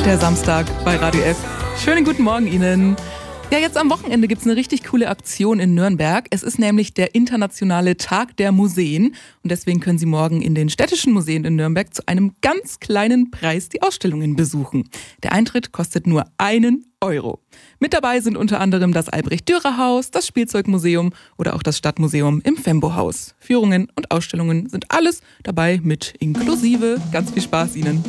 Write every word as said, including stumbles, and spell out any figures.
Der Samstag bei Radio F. Schönen guten Morgen Ihnen. Ja, jetzt am Wochenende gibt es eine richtig coole Aktion in Nürnberg. Es ist nämlich der internationale Tag der Museen. Und deswegen können Sie morgen in den städtischen Museen in Nürnberg zu einem ganz kleinen Preis die Ausstellungen besuchen. Der Eintritt kostet nur einen Euro. Mit dabei sind unter anderem das Albrecht-Dürer-Haus, das Spielzeugmuseum oder auch das Stadtmuseum im Fembo-Haus. Führungen und Ausstellungen sind alles dabei mit inklusive. Ganz viel Spaß Ihnen.